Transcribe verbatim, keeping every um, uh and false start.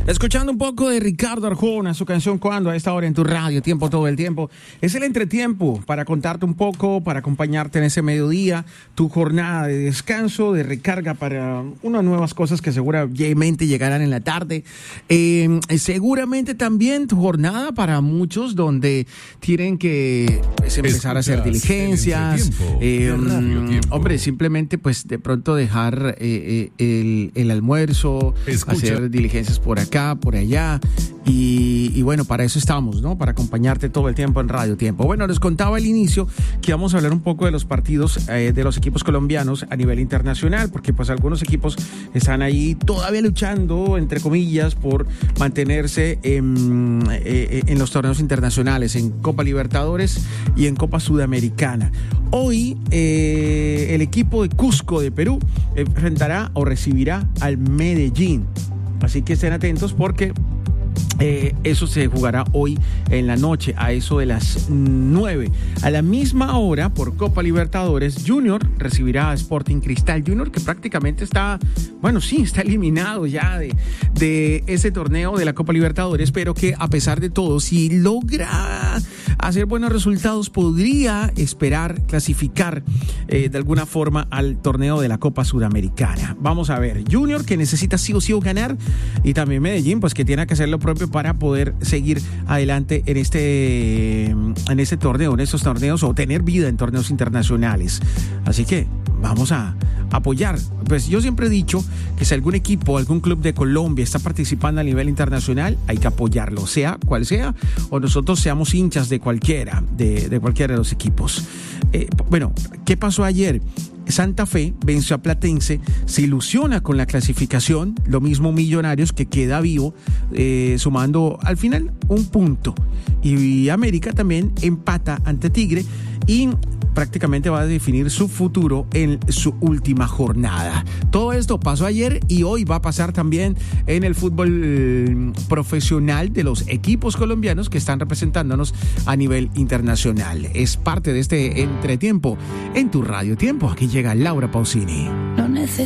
Escuchando un poco de Ricardo Arjona, su canción Cuando, a esta hora en tu radio, tiempo todo el tiempo. Es el entretiempo para contarte un poco, para acompañarte en ese mediodía, tu jornada de descanso, de recarga para unas nuevas cosas que seguramente llegarán en la tarde. Eh, seguramente también tu jornada para muchos donde tienen que pues, empezar Escuchas a hacer diligencias. Eh, hombre, simplemente pues de pronto dejar eh, el, el almuerzo, Escucha. hacer diligencias por acá, por allá, y, y bueno, para eso estamos, ¿no? Para acompañarte todo el tiempo en Radio Tiempo. Bueno, les contaba al inicio que vamos a hablar un poco de los partidos eh, de los equipos colombianos a nivel internacional, porque pues algunos equipos están ahí todavía luchando, entre comillas, por mantenerse en, eh, en los torneos internacionales, en Copa Libertadores y en Copa Sudamericana. Hoy eh, el equipo de Cusco de Perú enfrentará o recibirá al Medellín. Así que estén atentos porque eh, eso se jugará hoy en la noche a eso de las nueve. A la misma hora, por Copa Libertadores, Junior recibirá a Sporting Cristal. Junior que prácticamente está, bueno, sí, está eliminado ya de, de ese torneo de la Copa Libertadores, pero que a pesar de todo, si logra hacer buenos resultados, podría esperar clasificar eh, de alguna forma al torneo de la Copa Sudamericana. Vamos a ver, Junior que necesita sí o sí ganar, y también Medellín pues que tiene que hacer lo propio para poder seguir adelante en este en este torneo, en estos torneos, o tener vida en torneos internacionales. Así que vamos a apoyar. Pues yo siempre he dicho que si algún equipo, algún club de Colombia está participando a nivel internacional, hay que apoyarlo, sea cual sea, o nosotros seamos hinchas de cualquiera, de, de cualquiera de los equipos. Eh, bueno, ¿qué pasó ayer? Santa Fe venció a Platense, se ilusiona con la clasificación, lo mismo Millonarios que queda vivo, eh, sumando al final un punto. Y América también empata ante Tigre y prácticamente va a definir su futuro en su última jornada. Todo esto pasó ayer y hoy va a pasar también en el fútbol profesional de los equipos colombianos que están representándonos a nivel internacional. Es parte de este entretiempo en tu Radio Tiempo. Aquí llega Laura Pausini. No necesito